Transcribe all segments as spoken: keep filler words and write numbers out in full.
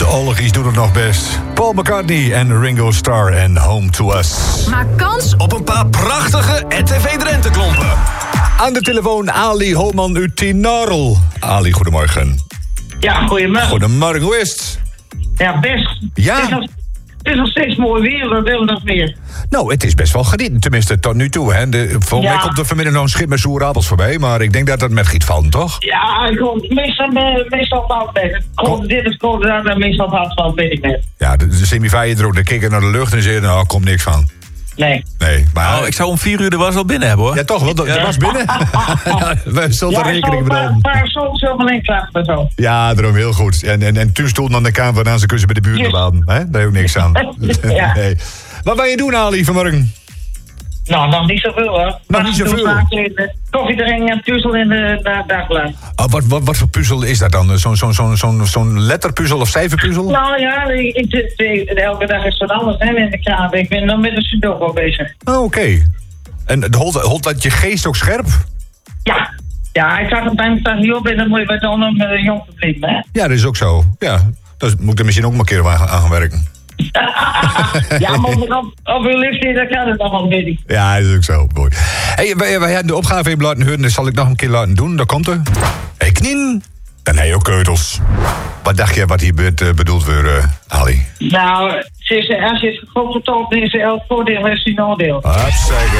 De Olgies doen het nog best. Paul McCartney en Ringo Starr en Home to Us. Maak kans Op een paar prachtige R T V Drenthe klompen. Aan de telefoon Ali Holman uit Tinarel. Ali, goedemorgen. Ja, goedemorgen. Goedemorgen, hoe is het? Ja, best. Ja. Het is nog, het is nog steeds mooi weer, we willen nog meer. Nou, het is best wel genieten, tenminste tot nu toe. Hè. De, volgens Ja. mij komt er vanmiddag nog een schip met zoere appels voorbij... maar ik denk dat dat met giet valt, toch? Ja, ik kom meestal, eh, meestal valt het Kom. Dit is kort en meestal valt het wel, weet ik net. Ja, de, de semivaaier er ook, dan kijken naar de lucht en zeggen... nou, er komt niks van. Nee. Nee, maar... Oh, ik zou om vier uur de was al binnen hebben, hoor. Ja, toch wel, dat dat was binnen. We stonden Ja, ik zal rekening een mee. paar, paar soms helemaal in klappen zo. Ja, daarom heel goed. En, en, en toen stond aan de kamer waarna ze kussen bij de buurt Yes. laten. Hè? Daar heb ik niks aan. Ja. Nee. Wat wil je doen, Ali, vanmorgen? Nou, nog niet zoveel hoor. Nog niet zoveel? Koffie drinken en puzzel in de da- dagblad. Oh, wat, wat, wat voor puzzel is dat dan? Zo'n zo'n zo'n zo'n zo'n letterpuzzel of cijferpuzzel? Nou ja, ik, ik, ik- elke dag is wat anders hè, in de kraan. Ik ben nog met een sudoku bezig. Oh, oké. En het holt, holt dat je geest ook scherp? Ja. Ja, ik zag het bij mijn niet op en dan moet je bij dan om uh, jong te blijven, hè. Ja, dat is ook zo. Ja, dan moet ik er misschien ook maar een keer aan, aan gaan werken. Ja, maar op, op uw leeftijd, dan kan het nog wel, weet ik. Ja, dat is ook zo. Mooi. Hey, wij, wij hebben de opgave even laten horen. Dat zal ik nog een keer laten doen. Daar komt er. Hey, knien. En hey, ook keutels. Wat dacht je wat hier be- uh, bedoeld wordt, uh, Ali? Nou, ze is, als je het goed vertelt, dan is er elk voordeel en een nadeel. Hartstikke.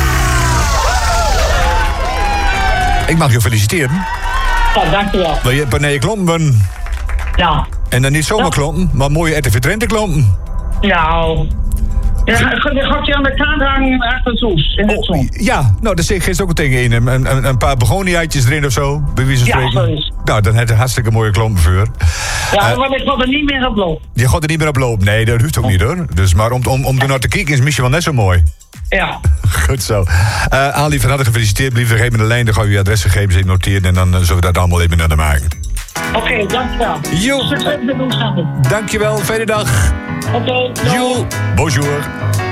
Ik mag je feliciteren. Ja, dankjewel. Want je hebt beneden klompen. Ja. En dan niet zomaar Ja. klompen, maar mooie R T V Drenthe klompen. Nou. Ja, dan gaat je aan de kraan hangen achter het hoes, in het zon. Ja, nou, daar zit ik gisteren ook wat tegen in. Een, een, een paar begoniaatjes erin of zo, bij wie ze Ja, spreken. zo is. Nou, dan heb je hartstikke mooie klompen voor. Ja, Eh, maar ik wil er niet meer op lopen. Je gaat er niet meer op lopen. Nee, dat hoeft ook niet hoor. Dus, maar om, om, om er naar te kijken is misschien wel net zo mooi. Ja. Goed zo. Uh, Ali, van harte gefeliciteerd. Blijf nog even in de lijn, dan ga je je adresgegevens in noteren... en dan uh, zullen we dat allemaal even naar de maken. Oké, okay, dankjewel. Jo. Succes met de doelstelling. Dankjewel, fijne dag. Oké, okay, Jo. Bonjour.